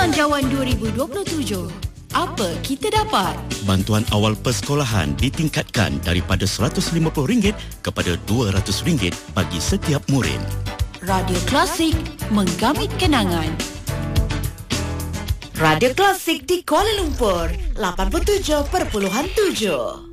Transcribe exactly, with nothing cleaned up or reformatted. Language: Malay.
Belanjawan dua ribu dua puluh tujuh. Apa kita dapat? Bantuan awal persekolahan ditingkatkan daripada seratus lima puluh ringgit kepada dua ratus ringgit bagi setiap murid. Radio Klasik, menggamit kenangan. Radio Klasik di Kuala Lumpur, lapan puluh tujuh perpuluhan tujuh.